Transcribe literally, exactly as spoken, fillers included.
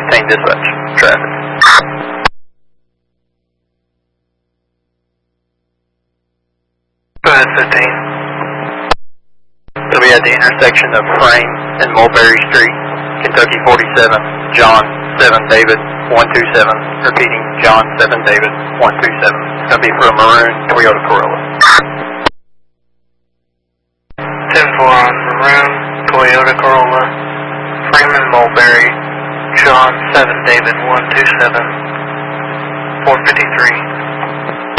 fifteen dispatch, traffic. Go ahead, fifteen. So we at the intersection of Frame and Mulberry Street, Kentucky forty-seven, John seven David one two seven. Repeating, John seven David one two seven. It's going to be for a maroon Toyota Corolla. ten four on maroon Toyota Corolla, Frame and Mulberry, John seven David one two seven, four fifty-three.